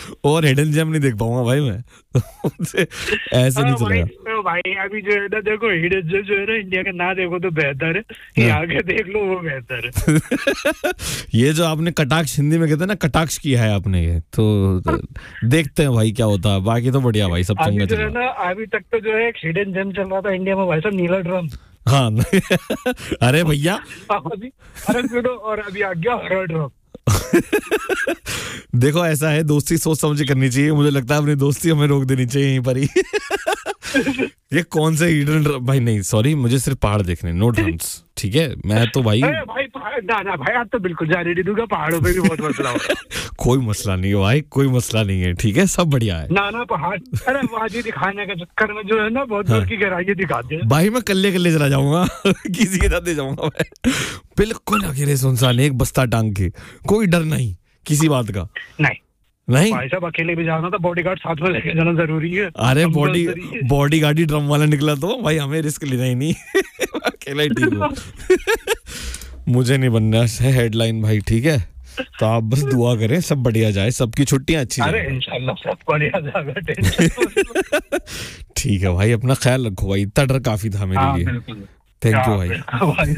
और hidden GeM नहीं देख पाऊंगा भाई मैं। ऐसे नहीं चलेगा भाई। अभी जो है ना देखो, हिडन जेम जो है ना इंडिया का ना देखो तो बेहतर है, यहाँ के देख लो वो बेहतर है। ये जो आपने कटाक्ष हिंदी में कहते हैं ना, कटाक्ष किया है आपने, ये तो देखते हैं भाई क्या होता है। बाकी तो बढ़िया भाई, सब चंगा चल रहा है। अभी तक तो जो है एक हिडन जेम चल रहा था इंडिया में भाई साहब, नीला ड्रम। हाँ अरे भैया अरे सुनो, और अभी आ गया हरा ड्रम। देखो ऐसा है, दोस्ती सोच समझ करनी चाहिए। मुझे लगता है अपनी दोस्ती हमें रोक देनी चाहिए यहीं पर ही। ये कौन से हिडन भाई, नहीं सॉरी, मुझे सिर्फ पहाड़ देखने, नो ड्रम्स, ठीक है। मैं तो भाई ना भाई आप तो बिल्कुल जाने नहीं दूंगा, पहाड़ों पे भी बहुत मसला हो। कोई मसला नहीं है भाई, कोई मसला नहीं है, ठीक है, सब बढ़िया है। ना पहाड़, अरे वादी दिखाने के चक्कर में जो है ना बहुत दूर की गहराई दिखाते हैं भाई। मैं कल्ले चला जाऊंगा, किसी के साथ नहीं जाऊंगा मैं। बिल्कुल अकेले सुनसान, एक बस्ता टांग के, कोई डर नहीं किसी बात का। नहीं भाई साहब, अकेले भी जाना तो बॉडीगार्ड साथ में लेके जाना जरूरी है। अरे बॉडीगार्ड ही ड्रम वाला निकला तो भाई हमें रिस्क लेना ही नहीं। अकेला ही ठीक हो। मुझे नहीं बनना है हेडलाइन भाई, ठीक है। तो आप बस दुआ करें सब बढ़िया जाए, सबकी छुट्टियां अच्छी जाए। अरे इंशाल्लाह सब बढ़िया जाएगा, टेंशन। ठीक है भाई, अपना ख्याल रखो भाई, इतना डर काफी था मेरे लिए। थैंक यू भाई।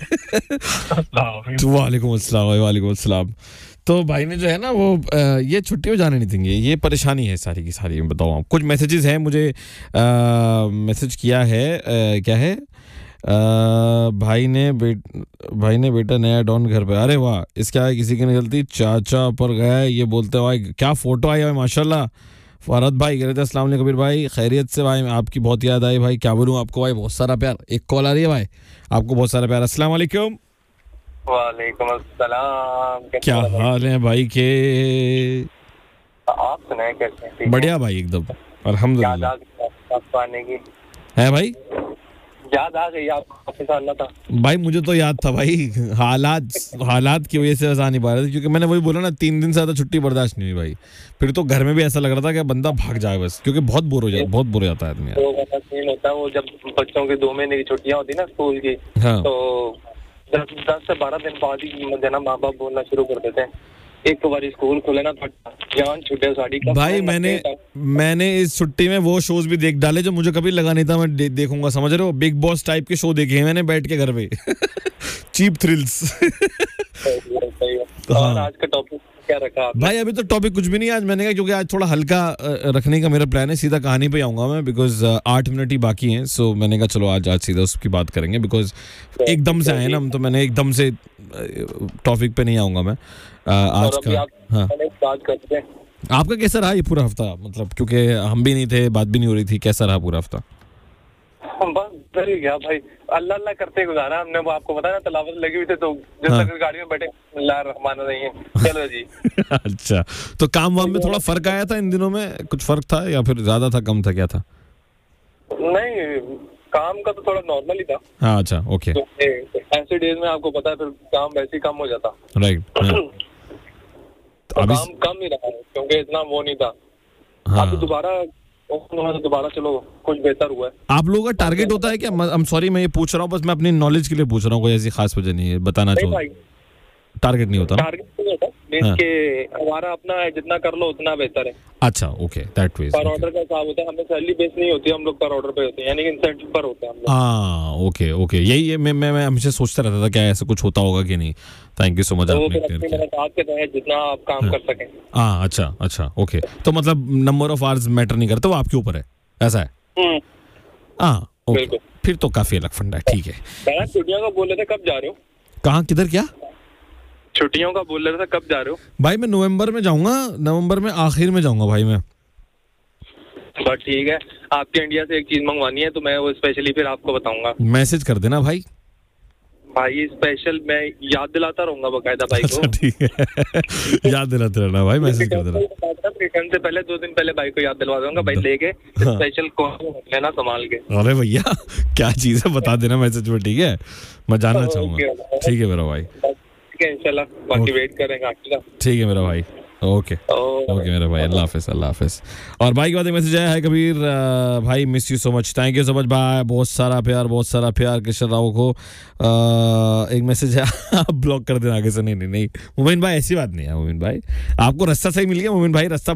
वालेकुम अस्सलाम भाई, वालेकुम अस्सलाम। तो भाई ने जो है ना वो ये छुट्टी में जाने नहीं देंगे, ये परेशानी है सारी की सारी। मैं बताऊँ आप, कुछ मैसेजेस हैं, मुझे मैसेज किया है, क्या है, भाई ने बेटा नया डॉन घर पे। अरे वाह, इसका है किसी की नहीं गलती, चाचा पर गया है, ये बोलते भाई क्या फोटो आई है माशाल्लाह। फरहत भाई कह रहे थे अस्सलाम वालेकुम कबीर भाई, खैरियत से भाई, आपकी बहुत याद आई भाई, क्या बोलूँ आपको भाई, बहुत सारा प्यार। एक कॉल आ रही है भाई, आपको बहुत सारा प्यार। अस्सलाम वालेकुम। वालेकुम अस्सलाम। क्या हाल है भाई के? आप सुनाए कैसे? बढ़िया भाई एकदम अल्हम्दुलिल्लाह। आने की है भाई, याद आ गई आपको? वापस आना था भाई, मुझे तो याद था भाई, हालात की वजह से आ नहीं पा रहे थे, क्योंकि मैंने वही बोला ना, 3 दिन से ज्यादा छुट्टी बर्दाश्त नहीं हुई भाई। फिर तो घर में भी ऐसा लग रहा था कि बंदा भाग जाए बस, क्योंकि बहुत बोर हो जाता है आदमी। तो सीन होता है वो, जब बच्चों की 2 महीने की छुट्टियां होती ना स्कूल की, हाँ। तो 10 से 12 दिन बाद ही जना माँ बाप बोलना शुरू कर देते हैं, एक बार स्कूल खुले ना जान छुट्टे साड़ी का। भाई मैंने इस छुट्टी में वो शोज भी देख डाले जो मुझे कभी लगा नहीं था मैं देखूंगा, समझ रहे हो। बिग बॉस टाइप के शो देखे हैं मैंने बैठ के घर पे। Cheap thrills. और आज का टॉपिक क्या रखा आपने? भाई अभी तो टॉपिक कुछ भी नहीं आज मैंने कहा, क्योंकि आज थोड़ा हल्का रखने का मेरा प्लान है, सीधा कहानी पे आऊंगा मैं, बिकॉज 8 मिनट ही बाकी हैं। सो मैंने कहा चलो आज सीधा उसकी बात करेंगे, बिकॉज एकदम से आए ना हम, तो मैंने एकदम से टॉपिक पे नहीं आऊंगा मैं आज का। हाँ, बात करते हैं, आपका कैसा रहा ये पूरा हफ्ता? मतलब क्योंकि हम भी नहीं थे, बात भी नहीं हो रही थी, कैसा रहा पूरा हफ्ता? बस डर ही गया भाई, अल्लाह अल्लाह करते गुजारा हमने। वो आपको पता है ना, तलावत लगी हुई थी, तो जब तक गाड़ी में बैठे रहमान नहीं है, चलो जी। अच्छा, तो काम वाम में थोड़ा फर्क आया था इन दिनों में? कुछ फर्क था या फिर ज्यादा था, कम था, क्या था? नहीं, काम का तो थोड़ा नॉर्मल ही था। हाँ, अच्छा, ओके। तो ऐसे डेज में आपको पता है फिर काम वैसे ही कम हो जाता। राइट। तो काम कम ही रहा है, क्योंकि इतना वो नहीं था। हाँ। अब दोबारा चलो कुछ बेहतर हुआ है। आप लोगों का टारगेट होता है क्या? सॉरी मैं ये पूछ रहा हूँ, बस मैं अपनी नॉलेज के लिए पूछ रहा हूँ, कोई ऐसी खास वजह नहीं है, बताना चाहूँ। टारगेट नहीं होता? टारगेट नहीं होता, कि हमारा अपना है, जितना कर लो उतना बेहतर है। अच्छा, ओके, दैट वे। पर ऑर्डर का हिसाब होता है, हमें सैलरी बेस नहीं होती, हम लोग पर ऑर्डर पे होते हैं, यानी कि इंसेंटिव पर होते हैं हम लोग। हाँ, ओके, यही मैं हमेशा सोचता रहता था क्या ऐसा कुछ होता होगा कि नहीं। थैंक यू सो मच, आपने क्लियर किया। जितना आप काम कर सकें। हाँ, अच्छा, ओके। तो मतलब नंबर ऑफ आवर्स मैटर नहीं करता, वो आपके ऊपर है, ऐसा है? हाँ, ओके, फिर तो काफी अलग फंडा है, ठीक है। छुट्टियों का बोल रहे थे, कब जा रहे हो? कहाँ, किधर, क्या छुट्टियों का बोल रहे थे, कब जा रहे हो? भाई मैं नवंबर में जाऊंगा, नवंबर में आखिर में जाऊंगा भाई मैं। बस ठीक है, आपके इंडिया से एक चीज मंगवानी है, तो मैं वो स्पेशली फिर आपको बताऊंगा। मैसेज कर देना भाई। भाई स्पेशल मैं याद दिलाता रहूंगा बकायदा भाई को। अच्छा, ठीक है। याद दिलाते रहना भाई, मैसेज कर देना। रिटर्न से पहले 2 दिन पहले भाई को याद दिलवा दूंगा, भाई लेके स्पेशल कौन लेना संभाल के। अरे भैया क्या चीज है बता देना मैसेज में, ठीक है, मैं जानना चाहूंगा। ठीक है मेरा भाई, ठीक है, इंशाल्लाह बाकी वेट करेंगे आपका। ठीक है मेरा भाई, ओके मेरा भाई, अल्लाह हाफिज। और भाई के बाद एक मैसेज आया है, कबीर भाई miss you so much, thank you so much भाई, बहुत सारा प्यार कृष्ण राव को। एक मैसेज है, आप ब्लॉक कर देना आगे से। नहीं मुमिन भाई, ऐसी बात नहीं है मुमिन भाई, आपको रास्ता सही मिल गया मुमिन भाई, रास्ता